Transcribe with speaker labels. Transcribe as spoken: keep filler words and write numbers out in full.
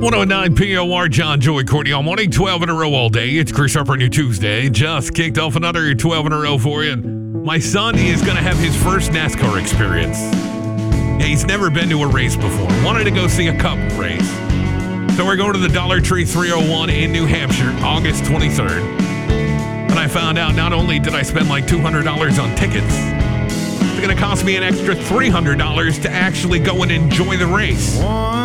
Speaker 1: one oh nine P O R, John, Joey, Courtney all morning, twelve in a row all day. It's Chris Harper on your Tuesday. Just kicked off another twelve in a row for you. And my son is going to have his first NASCAR experience. Yeah, he's never been to a race before. Wanted to go see a Cup race. So we're going to the Dollar Tree three oh one in New Hampshire, August twenty-third. And I found out not only did I spend like two hundred dollars on tickets, it's going to cost me an extra three hundred dollars to actually go and enjoy the race.